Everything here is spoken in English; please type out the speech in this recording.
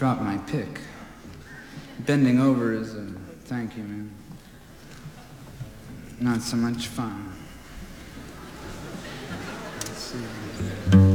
dropped my pick. Bending over is a thank you, man. Not so much fun. Let's see.